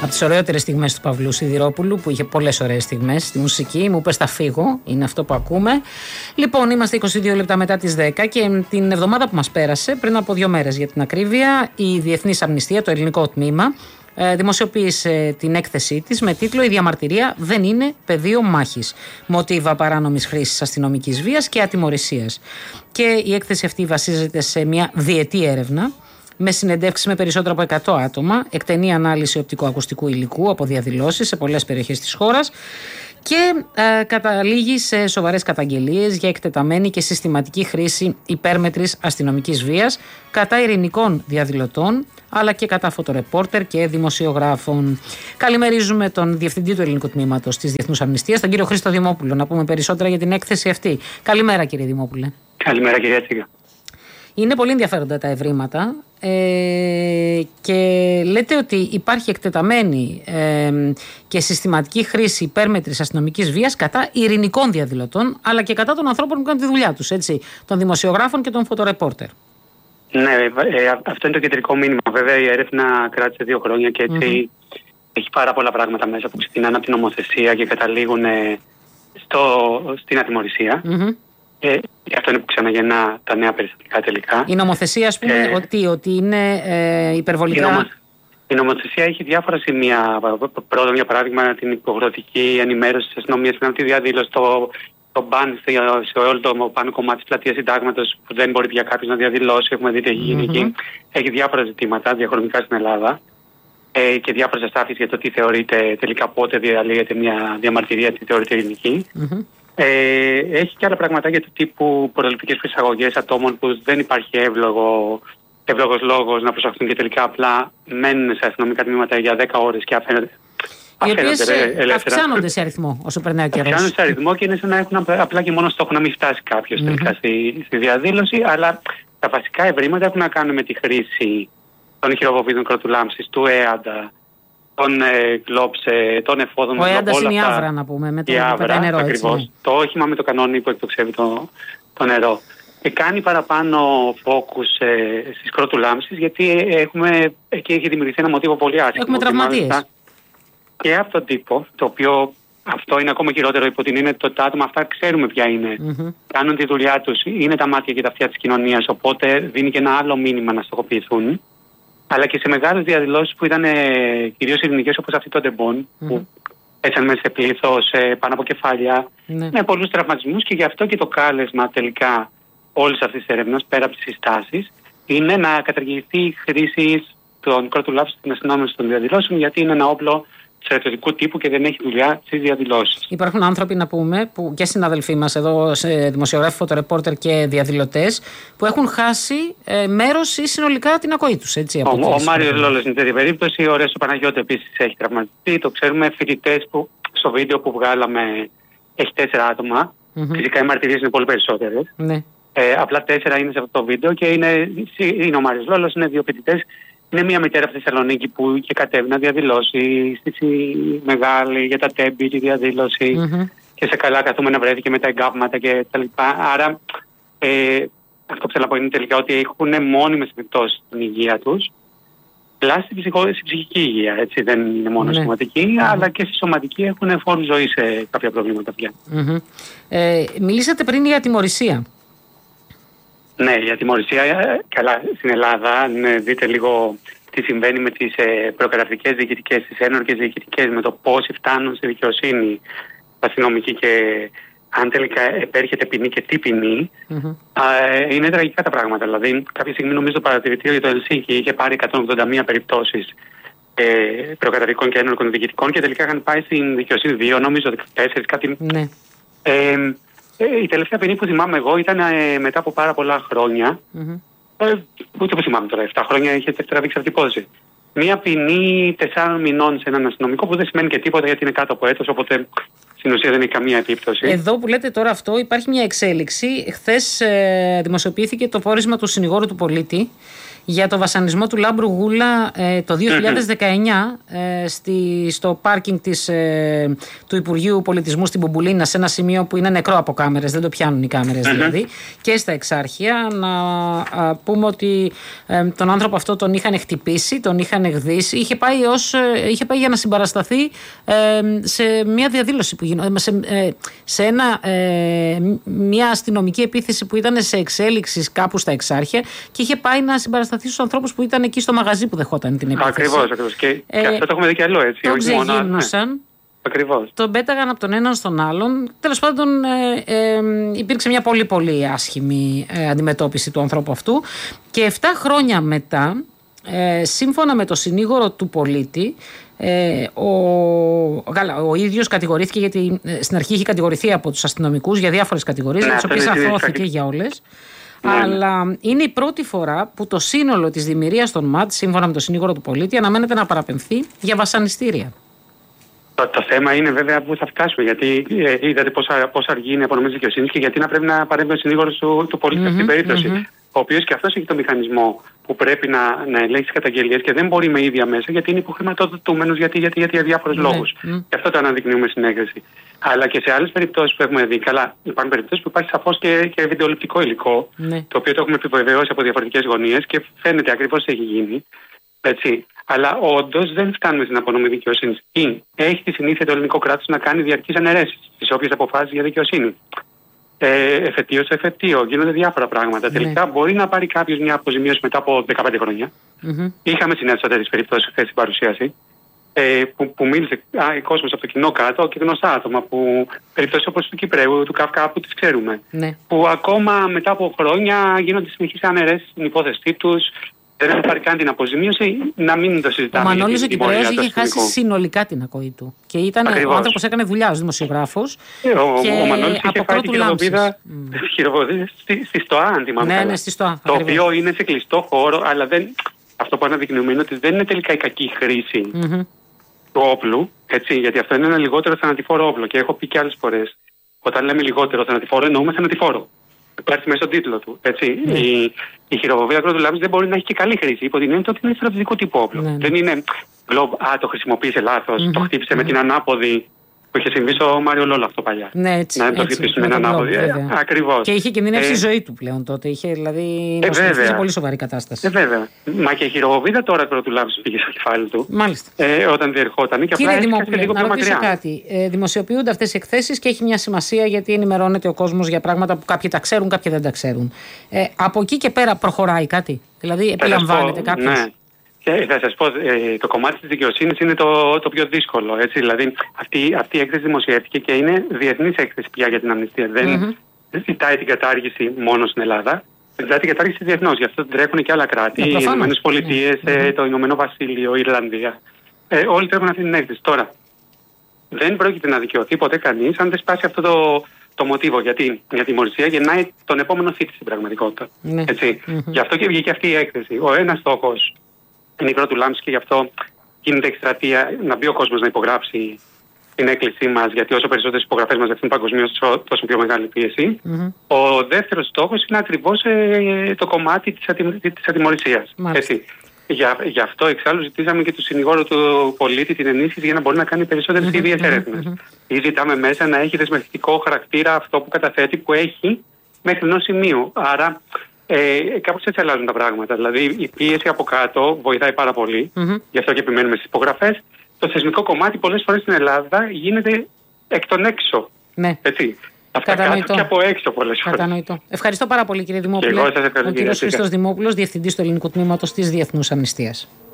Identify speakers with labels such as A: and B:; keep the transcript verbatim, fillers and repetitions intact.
A: τις ωραιότερες στιγμές του Παυλού Σιδηρόπουλου, που είχε πολλές ωραίες στιγμές στη μουσική. Μου πες θα φύγω, είναι αυτό που ακούμε. Λοιπόν, είμαστε είκοσι δύο λεπτά μετά τις δέκα και την εβδομάδα που μας πέρασε, πριν από δύο μέρες για την ακρίβεια, η Διεθνής Αμνηστία, το ελληνικό τμήμα, δημοσιοποίησε την έκθεσή της με τίτλο «Η διαμαρτυρία δεν είναι πεδίο μάχης. Μοτίβα παράνομης χρήσης αστυνομικής βίας και ατιμωρησίας». Και η έκθεση αυτή βασίζεται σε μια διετή έρευνα με συνεντεύξεις με περισσότερα από εκατό άτομα, εκτενή ανάλυση οπτικοακουστικού υλικού από διαδηλώσεις σε πολλές περιοχές της χώρας και ε, καταλήγει σε σοβαρές καταγγελίες για εκτεταμένη και συστηματική χρήση υπέρμετρης αστυνομικής βίας κατά ειρηνικών διαδηλωτών, αλλά και κατά φωτορεπόρτερ και δημοσιογράφων. Καλημερίζουμε τον Διευθυντή του Ελληνικού Τμήματος της Διεθνούς Αμνηστίας, τον κύριο Χρήστο Δημόπουλο, να πούμε περισσότερα για την έκθεση αυτή. Καλημέρα, κύριε Δημόπουλε.
B: Καλημέρα, κυρία Τσίγα.
A: Είναι πολύ ενδιαφέροντα τα ευρήματα ε, και λέτε ότι υπάρχει εκτεταμένη ε, και συστηματική χρήση υπέρμετρης αστυνομικής βίας κατά ειρηνικών διαδηλωτών, αλλά και κατά των ανθρώπων που κάνουν τη δουλειά τους, έτσι, των δημοσιογράφων και των φωτορεπόρτερ.
B: Ναι, ε, αυτό είναι το κεντρικό μήνυμα. Βέβαια, η έρευνα κράτησε δύο χρόνια και έτσι mm-hmm. έχει πάρα πολλά πράγματα μέσα που ξεκινάνε από την νομοθεσία και καταλήγουν στο, στην ατιμωρησία. Mm-hmm. Ε, και αυτό είναι που ξαναγεννά τα νέα περιστατικά τελικά.
A: Η νομοθεσία, ας πούμε, ε, ότι, ότι είναι ε, υπερβολικά.
B: Η, νομο, η νομοθεσία έχει διάφορα σημεία. Πρώτον, για παράδειγμα, την υποχρεωτική ενημέρωση της αστυνομίας πριν από τη διαδήλωση, το, το μπαν σε όλο το πάνω κομμάτι της πλατείας Συντάγματος που δεν μπορεί πια κάποιος να διαδηλώσει. Έχουμε δει τι έχει γίνει mm-hmm. εκεί. Έχει διάφορα ζητήματα διαχρονικά στην Ελλάδα ε, και διάφορες αστάθειες για το τι θεωρείται τελικά, πότε διαλύεται μια διαμαρτυρία, τι θεωρείται ειρηνική. Mm-hmm. Ε, έχει και άλλα πραγματάκια του τύπου προληπτικές εισαγωγές ατόμων που δεν υπάρχει εύλογο, εύλογος λόγος να προσαχθούν και τελικά απλά μένουν σε αστυνομικά τμήματα για δέκα ώρες και αφαίνονται.
A: Οι οποίες αυξάνονται σε αριθμό όσο περνάει ο καιρός.
B: Αυξάνονται σε αριθμό και είναι σαν να έχουν απλά και μόνο στόχο να μην φτάσει κάποιος mm-hmm. τελικά στη, στη διαδήλωση. Αλλά τα βασικά ευρήματα έχουν να κάνουν με τη χρήση των χειροβοβίδων κροτουλάμψης, του ΕΑΝΤΑ, των γκλόψε, των εφόδων.
A: Ο ΕΑΝΤΑ είναι η άβρα, να πούμε, με το,
B: άβρα,
A: με το νερό.
B: Ακριβώς.
A: Έτσι, ναι.
B: Το όχημα με το κανόνι που εκτοξεύει το, το νερό. Και κάνει παραπάνω focus ε, στις κροτουλάμψεις, γιατί έχουμε, εκεί έχει δημιουργηθεί ένα μοτίβο πολύ άσχημο.
A: Έχουμε τραυματίες.
B: Και από τον τύπο, το οποίο αυτό είναι ακόμα χειρότερο υπό την είναι το τα άτομα αυτά ξέρουμε ποια είναι. Mm-hmm. Κάνουν τη δουλειά τους, είναι τα μάτια και τα αυτιά της κοινωνίας, οπότε δίνει και ένα άλλο μήνυμα να στοχοποιηθούν. Αλλά και σε μεγάλες διαδηλώσεις που ήταν ε, κυρίως ειρηνικές, όπως αυτή των Ντεμπών, mm-hmm. που έτσαν μέσα σε πλήθος, ε, πάνω από κεφάλια, mm-hmm. με πολλούς τραυματισμούς, και γι' αυτό και το κάλεσμα τελικά όλης αυτής της έρευνας, πέρα από τις συστάσεις, είναι να καταργηθεί η χρήση των κροτουλάψεων στην αστυνόμευση των διαδηλώσεων, γιατί είναι ένα όπλο στρατιωτικού τύπου και δεν έχει δουλειά στις διαδηλώσεις.
A: Υπάρχουν άνθρωποι, να πούμε, που και συναδελφοί μας εδώ, σε δημοσιογράφοι, φωτορεπόρτερ και διαδηλωτές, που έχουν χάσει ε, μέρος ή συνολικά την ακοή τους. Έτσι, από
B: ο ο Μάριος Λόλος είναι τέτοια περίπτωση. Ο Ρέστο Παναγιώτη επίσης έχει τραυματιστεί. Το ξέρουμε, φοιτητές που στο βίντεο που βγάλαμε έχει τέσσερα άτομα. Mm-hmm. Φυσικά οι μαρτυρίες είναι πολύ περισσότερες. Mm-hmm. Ε, απλά τέσσερα είναι σε αυτό το βίντεο και είναι, είναι ο Μάριος Λόλος, είναι δύο φοιτητές. Είναι μια μητέρα από τη Θεσσαλονίκη που είχε κατέβει να διαδηλώσει στη Μεγάλη για τα τέμπη, τη διαδήλωση mm-hmm. και σε καλά καθούμενα βρέθηκε με τα εγκάβματα και τα λοιπά. Άρα ε, αυτό που θέλω να πω είναι τελικά ότι έχουν μόνιμες επιπτώσεις στην υγεία τους, αλλά στην, ψυχο, στην ψυχική υγεία, έτσι, δεν είναι μόνο mm-hmm. σωματική, mm-hmm. αλλά και στη σωματική έχουν φόρου ζωή σε κάποια προβλήματα πια. Mm-hmm.
A: Ε, μιλήσατε πριν για ατιμωρησία.
B: Ναι, η ατιμωρησία, καλά, στην Ελλάδα, ναι, δείτε λίγο τι συμβαίνει με τις ε, προκαταρκτικές διοικητικές, τις ένορκες διοικητικές, με το πόσοι φτάνουν στη δικαιοσύνη αστυνομική και αν τελικά επέρχεται ποινή και τι ποινή, mm-hmm. ε, είναι τραγικά τα πράγματα. Δηλαδή, κάποια στιγμή νομίζω το παρατηρητήριο για το Ελσίνκι είχε πάρει εκατόν ογδόντα μία περιπτώσεις ε, προκαταρκτικών και ένορκων διοικητικών και τελικά είχαν πάει στην δικαιοσύνη δύο, νομίζω δεκατέσσερα, κάτι.
A: Ναι.
B: Ε, η τελευταία ποινή που θυμάμαι εγώ ήταν ε, μετά από πάρα πολλά χρόνια. Mm-hmm. Ε, ούτε που θυμάμαι τώρα, επτά χρόνια είχε τραβήξει αυτή η υπόθεση. Μία ποινή τεσσάρων μηνών σε έναν αστυνομικό που δεν σημαίνει και τίποτα γιατί είναι κάτω από έτος, οπότε στην ουσία δεν έχει καμία επίπτωση.
A: Εδώ που λέτε τώρα αυτό, υπάρχει μια εξέλιξη. Χθες ε, δημοσιοποιήθηκε το πόρισμα του συνηγόρου του πολίτη για το βασανισμό του Λάμπρου Γούλα ε, το δύο χιλιάδες δεκαεννιά ε, στη, στο πάρκινγκ της, ε, του Υπουργείου Πολιτισμού στην Μπουμπουλίνα, σε ένα σημείο που είναι νεκρό από κάμερες, δεν το πιάνουν οι κάμερες δηλαδή, και στα Εξάρχεια. Να α, πούμε ότι ε, τον άνθρωπο αυτό τον είχαν χτυπήσει, τον είχαν εκδίσει, είχε πάει, ως, ε, είχε πάει για να συμπαρασταθεί ε, σε μια διαδήλωση που γινόταν, σε, ε, σε ένα, ε, μια αστυνομική επίθεση που ήταν σε εξέλιξη κάπου στα Εξάρχεια, και είχε πάει να συμπαρασταθεί στους ανθρώπους που ήταν εκεί στο μαγαζί που δεχόταν την επίθεση.
B: Ακριβώς, ακριβώς. Και, ε, και αυτό το έχουμε δει κι άλλο, έτσι.
A: Τον ξεγίνουσαν. Ναι.
B: Ακριβώς.
A: Τον πέταγαν από τον έναν στον άλλον. Τέλος πάντων, ε, ε, υπήρξε μια πολύ πολύ άσχημη ε, αντιμετώπιση του ανθρώπου αυτού. Και εφτά χρόνια μετά, ε, σύμφωνα με το συνήγορο του πολίτη, Ε, ο, ο ίδιος κατηγορήθηκε, γιατί στην αρχή είχε κατηγορηθεί από τους αστυνομικούς για διάφορες κατηγορίες, για τις οποίες αθώθηκε για όλες. Ναι. Αλλά είναι η πρώτη φορά που το σύνολο της δημιουργίας των ΜΑΤ, σύμφωνα με το συνήγορο του πολίτη, αναμένεται να παραπεμφθεί για βασανιστήρια. Το,
B: το θέμα είναι βέβαια πού θα φτάσουμε, γιατί ε, είδατε πώς αργεί η απονομή της δικαιοσύνης και γιατί να πρέπει να παρέμβει ο συνήγορος του, του πολίτη mm-hmm, σε αυτήν την περίπτωση. Mm-hmm. Ο οποίος και αυτός έχει το μηχανισμό που πρέπει να, να ελέγξει τις καταγγελίες και δεν μπορεί με ίδια μέσα, γιατί είναι υποχρηματοδοτούμενος, γιατί, γιατί, γιατί για διάφορους mm-hmm. λόγους. Mm-hmm. Και αυτό το αναδεικνύουμε στην έκθεση. Αλλά και σε άλλες περιπτώσεις που έχουμε δει, καλά, υπάρχουν περιπτώσεις που υπάρχει σαφώς και, και βιντεοληπτικό υλικό, mm-hmm. το οποίο το έχουμε επιβεβαιώσει από διαφορετικές γωνίες και φαίνεται ακριβώς τι έχει γίνει. Έτσι. Αλλά όντως δεν φτάνουμε στην απονομή δικαιοσύνης. Ή έχει τη συνήθεια το ελληνικό κράτος να κάνει διαρκείς αναιρέσεις στις όποιες αποφάσεις για δικαιοσύνη. Ε, εφετείο σε εφετείο, γίνονται διάφορα πράγματα. Ναι. Τελικά μπορεί να πάρει κάποιος μια αποζημίωση μετά από δεκαπέντε χρόνια. Mm-hmm. Είχαμε συνέβη τέτοιες περιπτώσεις χθες στην παρουσίαση. Ε, που, που μίλησε α, κόσμος από το κοινό κάτω και γνωστά άτομα. Που, περιπτώσεις όπως του Κυπραίου, του Καυκά, που τις ξέρουμε. Ναι. Που ακόμα μετά από χρόνια γίνονται συνεχείς αναιρέσεις στην υπόθεσή τους. Δεν έχουν πάρει καν την αποζημίωση, να μην το συζητάμε.
A: Ο Μανώλης ο Κυπραίος είχε χάσει συνολικά την ακοή του. Και ήταν Ακριβώς. Ο άνθρωπος έκανε δουλειά ως δημοσιογράφος.
B: Ε, ο, και ο Μανώλης είχε φάει την χειροβοβίδα mm. στη, στη ΣΤΟΑ, αν θυμάμαι.
A: Ναι, ναι, στη ΣΤΟΑ.
B: Το Ακριβώς. οποίο είναι σε κλειστό χώρο, αλλά δεν, αυτό που αναδεικνύουμε είναι ότι δεν είναι τελικά η κακή χρήση mm-hmm. του όπλου. Έτσι, γιατί αυτό είναι ένα λιγότερο θανατηφόρο όπλο. Και έχω πει και άλλες φορές, όταν λέμε λιγότερο θανατηφόρο, εννοούμε θανατηφόρο. Υπάρχει μέσα στον τίτλο του. Έτσι. Mm. Η, η χειροβοβία ακρότου λάμψης δεν μπορεί να έχει και καλή χρήση. Υπό την έννοια ότι είναι στρατιωτικού τύπου όπλο. Mm. Δεν είναι γκλόμπ, α, το χρησιμοποίησε λάθος, mm-hmm. το χτύπησε mm-hmm. με την ανάποδη. Που είχε συμβεί στο Μάριο Λόλο αυτό παλιά.
A: Ναι, έτσι,
B: να το χτυπήσουν με την ανάποδη. Ακριβώς.
A: Και είχε κινδυνεύσει ε, η ζωή του πλέον τότε. Είχε δηλαδή
B: ε,
A: σε πολύ σοβαρή κατάσταση.
B: Ε, βέβαια. Μα και η χειροβοβίδα τώρα ακρότου λάμψης πήγε στο κεφάλι του.
A: Μάλιστα.
B: Ε, όταν διερχόταν. Και
A: Κύριε Δημόπουλε, να ρωτήσω κάτι. Ε, δημοσιοποιούνται αυτές οι εκθέσεις και έχει μια σημασία γιατί ενημερώνεται ο κόσμος για πράγματα που κάποιοι τα ξέρουν, κάποιοι δεν τα ξέρουν. Ε, από εκεί και πέρα προχωράει κάτι. Δηλαδή επιλαμβάνεται κάποιος. Ναι.
B: Και θα σας πω, ε, το κομμάτι της δικαιοσύνης είναι το, το πιο δύσκολο. Έτσι. Δηλαδή, αυτή, αυτή η έκθεση δημοσιεύτηκε και είναι διεθνής έκθεση πια για την αμνηστία. Mm-hmm. Δεν, δεν ζητάει την κατάργηση μόνο στην Ελλάδα, ζητάει την κατάργηση διεθνώς. Γι' αυτό την τρέχουν και άλλα κράτη. Yeah, οι Ηνωμένες Πολιτείες, yeah. ε, το Ηνωμένο Βασίλειο, η Ιρλανδία. Ε, όλοι τρέχουν αυτή την έκθεση. Τώρα, δεν πρόκειται να δικαιωθεί ποτέ κανείς αν δεν σπάσει αυτό το, το μοτίβο. Γιατί η ατιμωρησία γεννάει τον επόμενο θήτη στην πραγματικότητα. Yeah. Έτσι. Mm-hmm. Γι' αυτό και βγήκε αυτή η έκθεση. Ο ένας στόχος είναι η πρώτη λάμψη και γι' αυτό γίνεται εκστρατεία να μπει ο κόσμος να υπογράψει την έκκλησή μας, γιατί όσο περισσότερες υπογραφές μαζευτούν παγκοσμίως, τόσο πιο μεγάλη πίεση. Mm-hmm. Ο δεύτερος στόχος είναι ακριβώς ε, το κομμάτι της, ατι, της ατιμωρησίας. Έτσι. Για, γι' αυτό εξάλλου ζητήσαμε και του συνηγόρου του πολίτη την ενίσχυση για να μπορεί να κάνει περισσότερες mm-hmm. ίδιες έρευνες. Mm-hmm. Ή ζητάμε μέσα να έχει δεσμευτικό χαρακτήρα αυτό που καταθέτει, που έχει μέχρι ενός σημείου. Άρα, Ε, κάπως έτσι αλλάζουν τα πράγματα. Δηλαδή η πίεση από κάτω βοηθάει πάρα πολύ, mm-hmm. γι' αυτό και επιμένουμε στις υπογραφές. Το θεσμικό κομμάτι πολλές φορές στην Ελλάδα γίνεται εκ των έξω. Ναι. Έτσι. Αυτά κάτω και από έξω πολλές φορές.
A: Κατανοητό. Ευχαριστώ πάρα πολύ κύριε Δημόπουλε.
B: Και εγώ σας ευχαριστώ.
A: Ο κύριος Χρήστος Δημόπουλος, Διευθυντής του Ελληνικού Τμήματος της Διεθνούς Αμνηστίας.